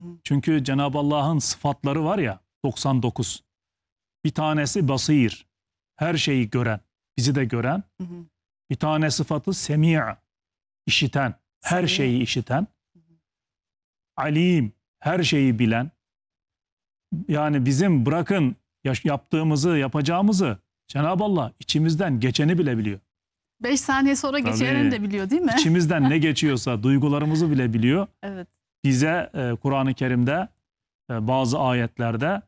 Çünkü Cenab-ı Allah'ın sıfatları var ya 99. Bir tanesi basir, her şeyi gören, bizi de gören. Bir tane sıfatı semi', işiten, her şeyi işiten. Alim, her şeyi bilen. Yani bizim bırakın yaptığımızı, yapacağımızı Cenab-ı Allah içimizden geçeni bile biliyor. 5 saniye sonra geçeni de biliyor değil mi? İçimizden ne geçiyorsa duygularımızı bile biliyor. Evet. Bize Kur'an-ı Kerim'de bazı ayetlerde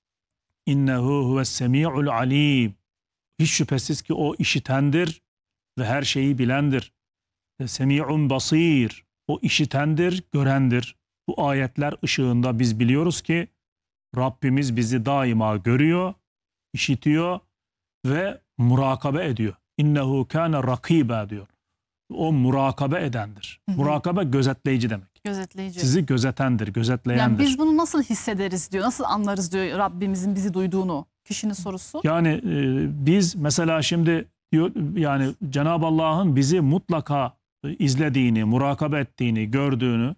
innehu huves-semi'ul alim. Hiç şüphesiz ki o işitendir ve her şeyi bilendir. Semi'un basir. O işitendir, görendir. Bu ayetler ışığında biz biliyoruz ki Rabbimiz bizi daima görüyor, işitiyor ve murakabe ediyor. İnnehu kâne rakîbe diyor. O murakabe edendir. Murakabe gözetleyici demek. Gözetleyici. Sizi gözetendir, gözetleyendir. Yani biz bunu nasıl hissederiz diyor, nasıl anlarız diyor Rabbimizin bizi duyduğunu. Kişinin sorusu. Yani biz mesela şimdi diyor, yani Cenab-ı Allah'ın bizi mutlaka izlediğini, murakabe ettiğini, gördüğünü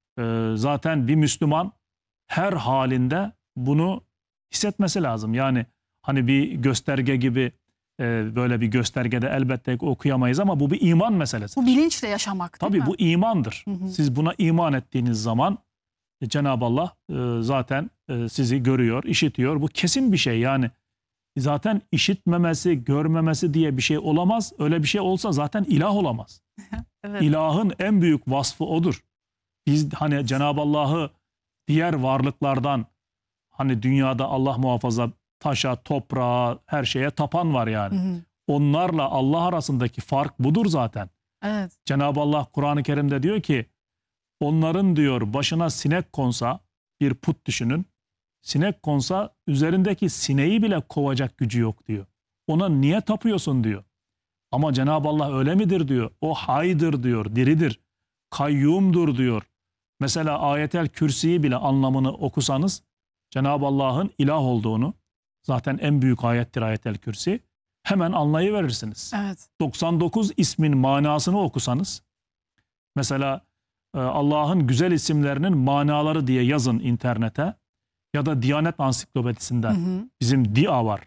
zaten bir Müslüman her halinde bunu hissetmesi lazım. Yani hani bir gösterge gibi böyle bir göstergede elbette okuyamayız ama bu bir iman meselesi. Bu bilinçle yaşamak değil mi? Tabii bu imandır. Siz buna iman ettiğiniz zaman Cenab-ı Allah zaten sizi görüyor, işitiyor. Bu kesin bir şey yani. Zaten işitmemesi, görmemesi diye bir şey olamaz. Öyle bir şey olsa zaten ilah olamaz. Evet. İlahın en büyük vasfı odur. Biz hani Cenab-ı Allah'ı diğer varlıklardan, hani dünyada Allah muhafaza taşa, toprağa, her şeye tapan var yani. Onlarla Allah arasındaki fark budur zaten. Evet. Cenab-ı Allah Kur'an-ı Kerim'de diyor ki onların diyor başına sinek konsa, bir put düşünün. Sinek konsa üzerindeki sineği bile kovacak gücü yok diyor. Ona niye tapıyorsun diyor. Ama Cenab-ı Allah öyle midir diyor. O haydır diyor, diridir. Kayyumdur diyor. Mesela Ayetel Kürsi'yi bile anlamını okusanız Cenab-ı Allah'ın ilah olduğunu, zaten en büyük ayettir Ayetel Kürsi, hemen anlayıverirsiniz. Evet. 99 ismin manasını okusanız, mesela Allah'ın güzel isimlerinin manaları diye yazın internete ya da Diyanet Ansiklopedisi'nde bizim DİA var.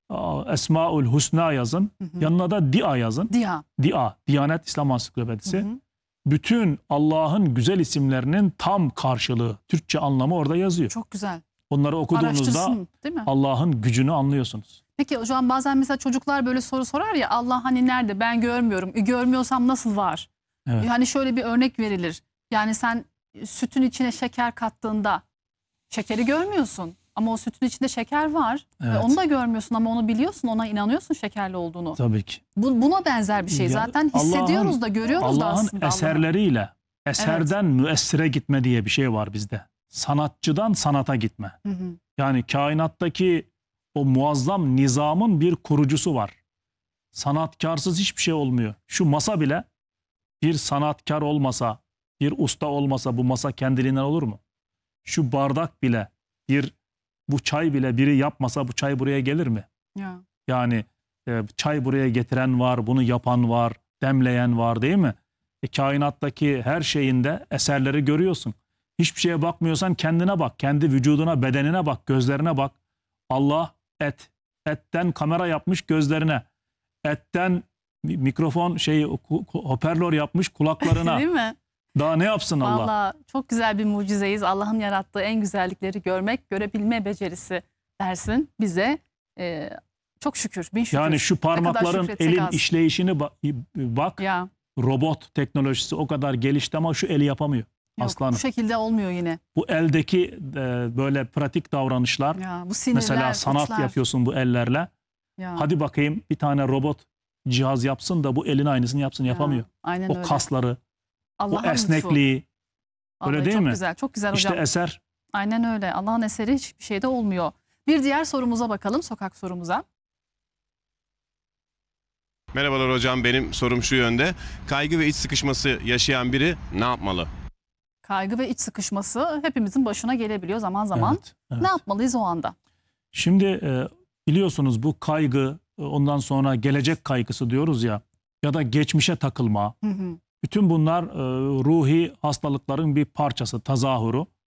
Esmaül Husna yazın. Yanına da DİA yazın. DİA, Diyanet İslam Ansiklopedisi. Bütün Allah'ın güzel isimlerinin tam karşılığı, Türkçe anlamı orada yazıyor. Çok güzel. Onları okuduğunuzda Allah'ın gücünü anlıyorsunuz. Peki o zaman bazen mesela çocuklar böyle soru sorar ya, Allah hani nerede, ben görmüyorum. Görmüyorsam nasıl var? Evet. Yani şöyle bir örnek verilir. Yani sen sütün içine şeker kattığında şekeri görmüyorsun. Ama o sütün içinde şeker var. Evet. Ve onu da görmüyorsun ama onu biliyorsun, ona inanıyorsun şekerli olduğunu. Tabii ki. Buna benzer bir şey. Zaten hissediyoruz da görüyoruz da aslında. Allah'ın eserleriyle eserden müessire gitme diye bir şey var bizde. Sanatçıdan sanata gitme. Yani kainattaki o muazzam nizamın bir kurucusu var. Sanatkarsız hiçbir şey olmuyor. Şu masa bile bir sanatkar olmasa, bir usta olmasa bu masa kendiliğinden olur mu? Şu bardak bile, bu çay bile biri yapmasa bu çay buraya gelir mi? Ya. Yani çay buraya getiren var, bunu yapan var, demleyen var değil mi? Kainattaki her şeyinde eserleri görüyorsun. Hiçbir şeye bakmıyorsan kendine bak, kendi vücuduna, bedenine bak, gözlerine bak. Allah etten kamera yapmış gözlerine, etten mikrofon hoparlör yapmış kulaklarına. Değil mi? Daha ne yapsın Allah? Vallahi çok güzel bir mucizeyiz. Allah'ın yarattığı en güzellikleri görmek, görebilme becerisi dersin bize. Çok şükür, bin şükür. Yani şu parmakların, elin işleyişini bak. Ya. Robot teknolojisi o kadar gelişti ama şu eli yapamıyor. Yok, aslanım. Bu şekilde olmuyor yine. Bu eldeki böyle pratik davranışlar. Ya, bu sinirler, mesela sanat uçlar yapıyorsun bu ellerle. Ya. Hadi bakayım bir tane robot cihaz yapsın da bu elin aynısını yapsın, yapamıyor. Aynen o öyle. kasları, o Allah'ın esnekliği. Öyle değil çok mi? Güzel, çok güzel hocam. İşte eser. Aynen öyle. Allah'ın eseri hiçbir şeyde olmuyor. Bir diğer sorumuza bakalım, sokak sorumuza. Merhabalar hocam, benim sorum şu yönde. Kaygı ve iç sıkışması yaşayan biri ne yapmalı? Kaygı ve iç sıkışması hepimizin başına gelebiliyor zaman zaman. Evet. Ne yapmalıyız o anda? Şimdi biliyorsunuz bu kaygı, ondan sonra gelecek kaygısı diyoruz ya da geçmişe takılma. Bütün bunlar ruhi hastalıkların bir parçası, tezahürü.